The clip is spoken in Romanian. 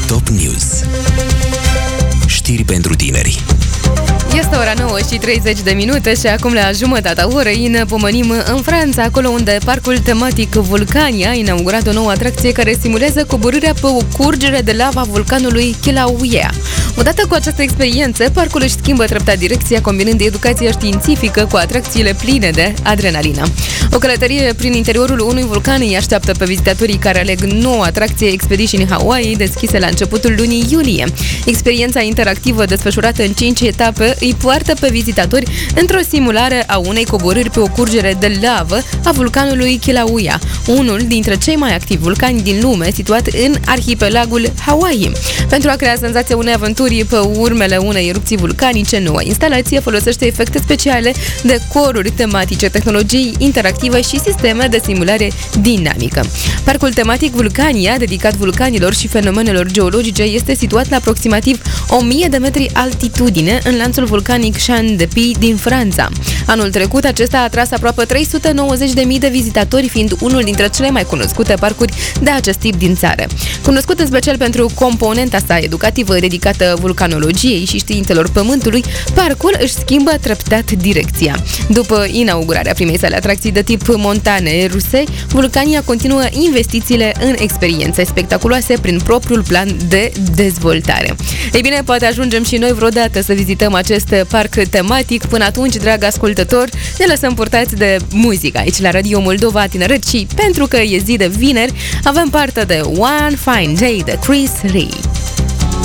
Top News. Știri pentru tineri. Este ora 9:30 și acum la jumătatea orei ne pomenim în Franța, acolo unde parcul tematic Vulcania a inaugurat o nouă atracție care simulează coborârea pe o curgere de lava a vulcanului Kilauea. Odată cu această experiență, parcul își schimbă treptat direcția, combinând educația științifică cu atracțiile pline de adrenalină. O călătorie prin interiorul unui vulcan îi așteaptă pe vizitatorii care aleg noua atracție Expedition Hawaii, deschisă la începutul lunii iulie. Experiența interactivă desfășurată în 5 etape îi poartă pe vizitatori într-o simulare a unei coborâri pe o curgere de lavă a vulcanului Kilauea, unul dintre cei mai activi vulcani din lume, situat în arhipelagul Hawaii. Pentru a crea senzația unei aventuri pe urmele unei erupții vulcanice, noua instalație folosește efecte speciale, decoruri tematice, tehnologii interactive și sisteme de simulare dinamică. Parcul tematic Vulcania, dedicat vulcanilor și fenomenelor geologice, este situat la aproximativ 1000 de metri altitudine în lanțul vulcanic Champ de Pie din Franța. Anul trecut, acesta a atras aproape 390.000 de vizitatori, fiind unul dintre cele mai cunoscute parcuri de acest tip din țară. Cunoscut în special pentru componenta sa educativă dedicată vulcanologiei și științelor Pământului, parcul își schimbă treptat direcția. După inaugurarea primei sale atracții de tip montane ruse, Vulcania continuă investițiile în experiențe spectaculoase prin propriul plan de dezvoltare. Ei bine, poate ajungem și noi vreodată să vizităm acest parc tematic. Până atunci, drag ascultător, ne lăsăm purtați de muzică aici la Radio Moldova Tineret și pentru că e zi de vineri, avem parte de One Fine Day de Chris Rea.